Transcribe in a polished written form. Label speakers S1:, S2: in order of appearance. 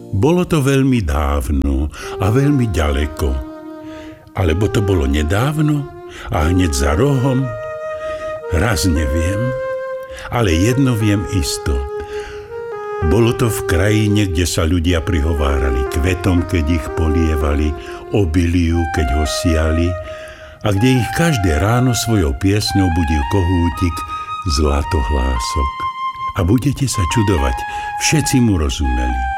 S1: Bolo to veľmi dávno a veľmi ďaleko. Alebo to bolo nedávno a hneď za rohom? Raz neviem, ale jedno viem isto. Bolo to v krajine, kde sa ľudia prihovárali kvetom, keď ich polievali, obiliu, keď ho siali, a kde ich každé ráno svojou piesňou budil kohútik zlatohlások. A budete sa čudovať, všetci mu rozumeli.